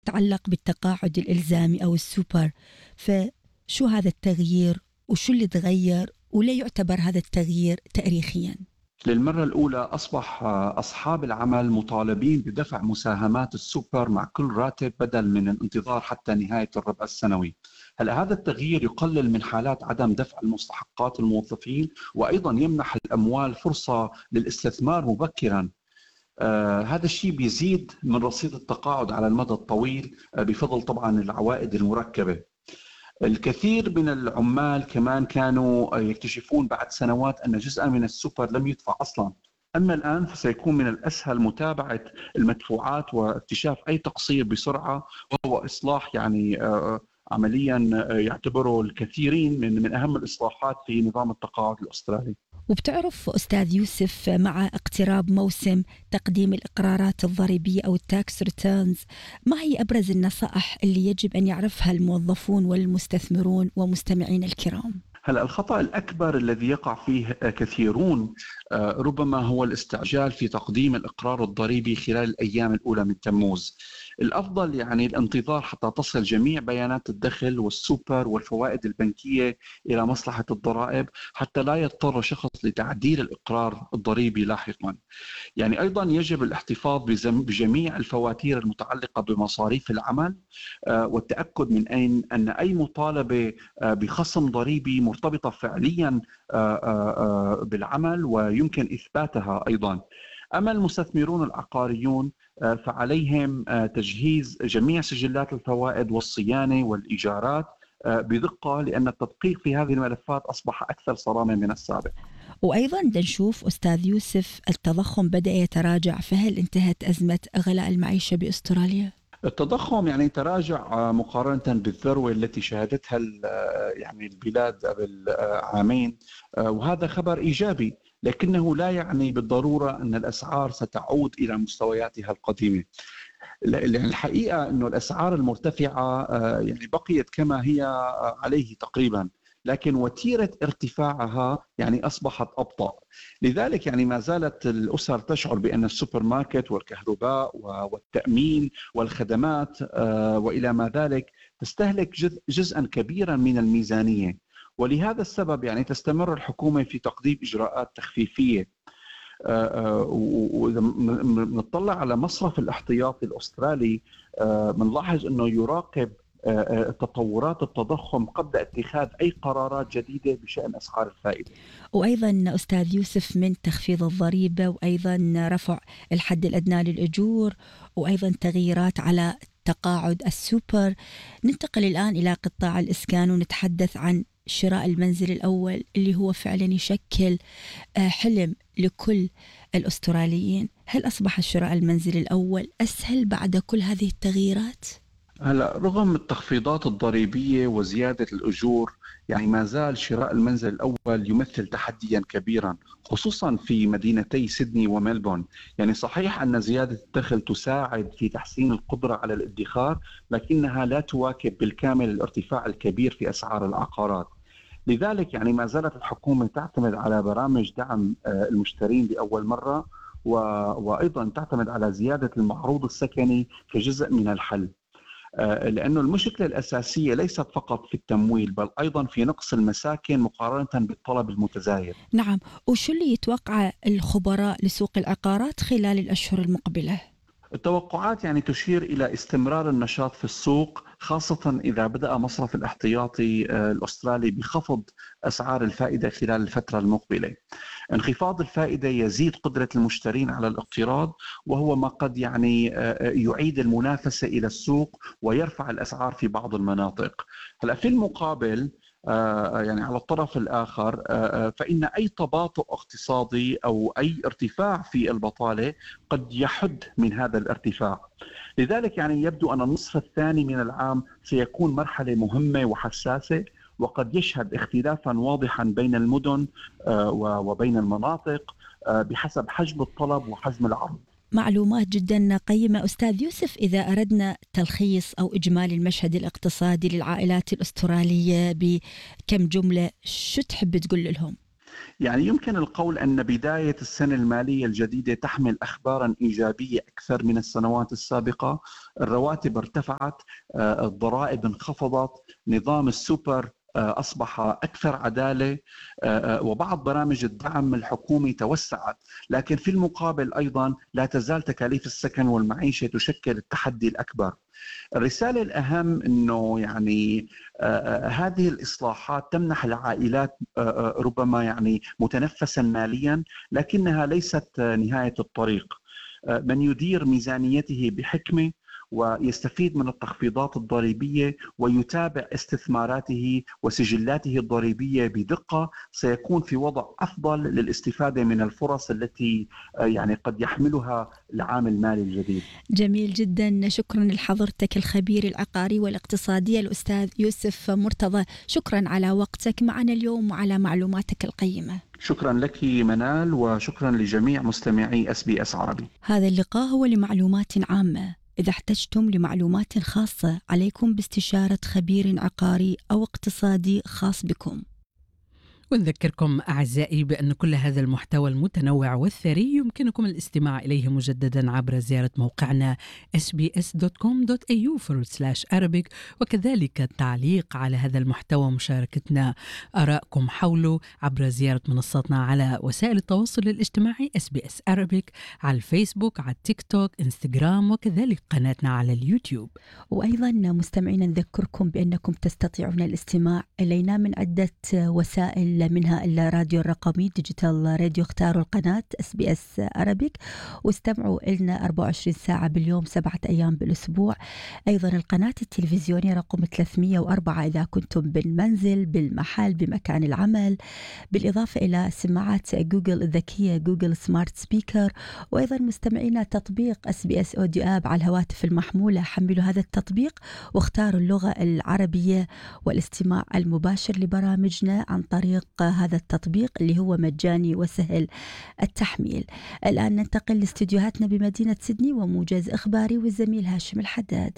يتعلق بالتقاعد الإلزامي أو السوبر، فشو هذا التغيير وشو اللي تغير وليه يعتبر هذا التغيير تاريخيا؟ للمرة الأولى أصبح أصحاب العمل مطالبين بدفع مساهمات السوبر مع كل راتب بدل من الانتظار حتى نهاية الربع السنوي. هلا هذا التغيير يقلل من حالات عدم دفع المستحقات الموظفين، وأيضا يمنح الأموال فرصة للاستثمار مبكرا. هذا الشيء بيزيد من رصيد التقاعد على المدى الطويل، بفضل طبعا العوائد المركبة. الكثير من العمال كمان كانوا يكتشفون بعد سنوات أن جزءا من السوبر لم يدفع أصلا. أما الآن فسيكون من الأسهل متابعة المدفوعات واكتشاف أي تقصير بسرعة، وهو إصلاح يعني عمليا يعتبره الكثيرين من أهم الإصلاحات في نظام التقاعد الأسترالي. وبتعرف أستاذ يوسف، مع اقتراب موسم تقديم الإقرارات الضريبية أو التاكس ريتيرنز، ما هي أبرز النصائح اللي يجب أن يعرفها الموظفون والمستثمرون ومستمعين الكرام؟ هلا الخطأ الأكبر الذي يقع فيه كثيرون ربما هو الاستعجال في تقديم الإقرار الضريبي خلال الأيام الأولى من تموز. الأفضل يعني الانتظار حتى تصل جميع بيانات الدخل والسوبر والفوائد البنكية إلى مصلحة الضرائب، حتى لا يضطر شخص لتعديل الإقرار الضريبي لاحقا. يعني أيضا يجب الاحتفاظ بجميع الفواتير المتعلقة بمصاريف العمل، والتأكد من أن أي مطالبة بخصم ضريبي مرتبطة فعليا بالعمل ويمكن إثباتها أيضا. أما المستثمرون العقاريون فعليهم تجهيز جميع سجلات الفوائد والصيانة والإيجارات بدقة، لأن التدقيق في هذه الملفات أصبح أكثر صرامة من السابق. وأيضا نشوف أستاذ يوسف التضخم بدأ يتراجع، فهل انتهت أزمة غلاء المعيشة بأستراليا؟ التضخم يعني تراجع مقارنة بالذروة التي شهدتها يعني البلاد قبل عامين، وهذا خبر إيجابي، لكنه لا يعني بالضرورة أن الأسعار ستعود إلى مستوياتها القديمة. لأن الحقيقة أنه الأسعار المرتفعة يعني بقيت كما هي عليه تقريبا، لكن وتيرة ارتفاعها يعني أصبحت أبطأ. لذلك يعني ما زالت الأسر تشعر بأن السوبر ماركت والكهرباء والتأمين والخدمات وإلى ما ذلك تستهلك جزءا كبيرا من الميزانية، ولهذا السبب يعني تستمر الحكومة في تقديم إجراءات تخفيفية. وإذا نطلع على مصرف الاحتياطي الأسترالي بنلاحظ أنه يراقب تطورات التضخم قبل اتخاذ أي قرارات جديدة بشأن أسعار الفائدة. وأيضا أستاذ يوسف، من تخفيض الضريبة وأيضا رفع الحد الأدنى للأجور وأيضا تغييرات على تقاعد السوبر، ننتقل الآن إلى قطاع الإسكان ونتحدث عن شراء المنزل الأول اللي هو فعلا يشكل حلم لكل الأستراليين. هل أصبح شراء المنزل الأول أسهل بعد كل هذه التغييرات؟ هلا رغم التخفيضات الضريبية وزيادة الأجور، يعني ما زال شراء المنزل الأول يمثل تحديا كبيرا، خصوصا في مدينتي سيدني وملبون. يعني صحيح أن زيادة الدخل تساعد في تحسين القدرة على الادخار، لكنها لا تواكب بالكامل الارتفاع الكبير في أسعار العقارات. لذلك يعني ما زالت الحكومة تعتمد على برامج دعم المشترين لأول مرة، وأيضا تعتمد على زيادة المعروض السكني كجزء من الحل، لأنه المشكلة الأساسية ليست فقط في التمويل بل أيضا في نقص المساكن مقارنة بالطلب المتزايد. نعم، وشو اللي يتوقع الخبراء لسوق العقارات خلال الأشهر المقبلة؟ التوقعات يعني تشير إلى استمرار النشاط في السوق، خاصة إذا بدأ مصرف الاحتياطي الأسترالي بخفض أسعار الفائدة خلال الفترة المقبلة. انخفاض الفائدة يزيد قدرة المشترين على الاقتراض، وهو ما قد يعني يعيد المنافسة إلى السوق ويرفع الأسعار في بعض المناطق. هلا في المقابل يعني على الطرف الآخر فإن أي تباطؤ اقتصادي أو أي ارتفاع في البطالة قد يحد من هذا الارتفاع. لذلك يعني يبدو أن النصف الثاني من العام سيكون مرحلة مهمة وحساسة، وقد يشهد اختلافا واضحا بين المدن وبين المناطق بحسب حجم الطلب وحجم العرض. معلومات جدا قيمة أستاذ يوسف. إذا أردنا تلخيص أو إجمالي المشهد الاقتصادي للعائلات الأسترالية بكم جملة، شو تحب تقول لهم؟ يعني يمكن القول أن بداية السنة المالية الجديدة تحمل أخباراً إيجابية أكثر من السنوات السابقة. الرواتب ارتفعت، الضرائب انخفضت، نظام السوبر أصبح أكثر عدالة، وبعض برامج الدعم الحكومي توسعت. لكن في المقابل أيضاً لا تزال تكاليف السكن والمعيشة تشكل التحدي الأكبر. الرسالة الأهم أنه يعني هذه الإصلاحات تمنح العائلات ربما يعني متنفسا ماليا، لكنها ليست نهاية الطريق. من يدير ميزانيته بحكمة ويستفيد من التخفيضات الضريبية ويتابع استثماراته وسجلاته الضريبية بدقة سيكون في وضع أفضل للاستفادة من الفرص التي يعني قد يحملها العام المالي الجديد. جميل جدا، شكرا لحضرتك الخبير العقاري والاقتصادي الأستاذ يوسف مرتضى، شكرا على وقتك معنا اليوم وعلى معلوماتك القيمة. شكرا لك منال، وشكرا لجميع مستمعي SBS عربي. هذا اللقاء هو لمعلومات عامة. إذا احتجتم لمعلومات خاصة عليكم باستشارة خبير عقاري أو اقتصادي خاص بكم. ونذكركم أعزائي بأن كل هذا المحتوى المتنوع والثري يمكنكم الاستماع إليه مجددا عبر زيارة موقعنا sbs.com.au/Arabic، وكذلك التعليق على هذا المحتوى ومشاركتنا آرائكم حوله عبر زيارة منصاتنا على وسائل التواصل الاجتماعي SBS Arabic، على الفيسبوك، على التيك توك، انستغرام، وكذلك قناتنا على اليوتيوب. وأيضا مستمعين نذكركم بأنكم تستطيعون الاستماع إلينا من عدة وسائل، منها الراديو الرقمي ديجيتال راديو. اختاروا القناة SBS Arabic واستمعوا لنا 24 ساعة باليوم 7 أيام بالأسبوع. أيضا القناة التلفزيونية رقم 304 إذا كنتم بالمنزل، بالمحل، بمكان العمل، بالإضافة إلى سماعات جوجل الذكية جوجل سمارت سبيكر. وأيضا مستمعينا تطبيق SBS أوديو آب على الهواتف المحمولة، حملوا هذا التطبيق واختاروا اللغة العربية والاستماع المباشر لبرامجنا عن طريق هذا التطبيق اللي هو مجاني وسهل التحميل. الآن ننتقل لاستديوهاتنا بمدينة سيدني وموجز إخباري والزميل هاشم الحداد.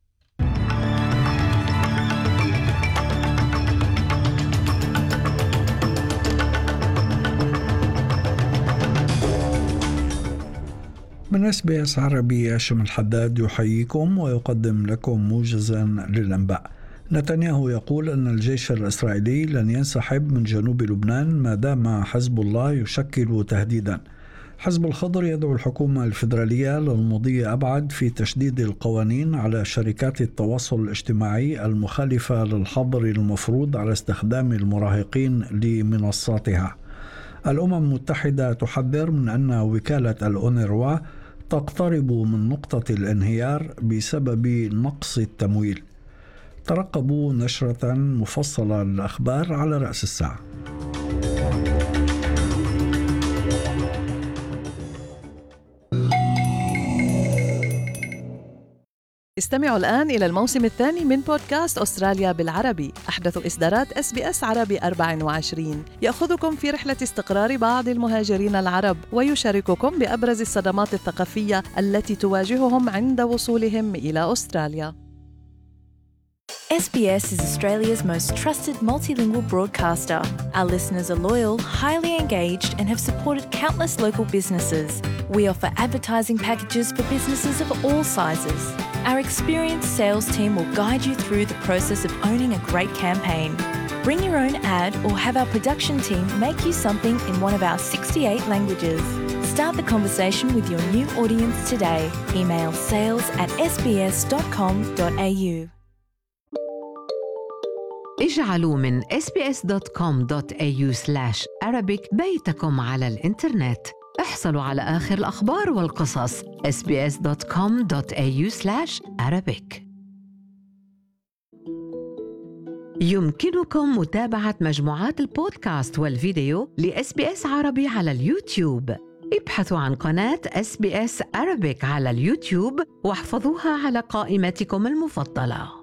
من SBS عربي هاشم الحداد يحييكم ويقدم لكم موجزا للأنباء. نتنياهو يقول أن الجيش الإسرائيلي لن ينسحب من جنوب لبنان ما دام حزب الله يشكل تهديدا. حزب الخضر يدعو الحكومة الفيدرالية للمضي أبعد في تشديد القوانين على شركات التواصل الاجتماعي المخالفة للحظر المفروض على استخدام المراهقين لمنصاتها. الأمم المتحدة تحذر من أن وكالة الأونروا تقترب من نقطة الانهيار بسبب نقص التمويل. ترقبوا نشرة مفصلة للأخبار على رأس الساعة. استمعوا الآن إلى الموسم الثاني من بودكاست أستراليا بالعربي، أحدث إصدارات SBS عربي 24، يأخذكم في رحلة استقرار بعض المهاجرين العرب ويشارككم بأبرز الصدمات الثقافية التي تواجههم عند وصولهم إلى أستراليا. SBS is Australia's most trusted multilingual broadcaster. Our listeners are loyal, highly engaged, and have supported countless local businesses. We offer advertising packages for businesses of all sizes. Our experienced sales team will guide you through the process of owning a great campaign. Bring your own ad or have our production team make you something in one of our 68 languages. Start the conversation with your new audience today. Email sales@sbs.com.au. اجعلوا من sbs.com.au/Arabic بيتكم على الإنترنت. احصلوا على آخر الأخبار والقصص. sbs.com.au/Arabic. يمكنكم متابعة مجموعات البودكاست والفيديو لSBS عربي على اليوتيوب. ابحثوا عن قناة SBS Arabic على اليوتيوب واحفظوها على قائمتكم المفضلة.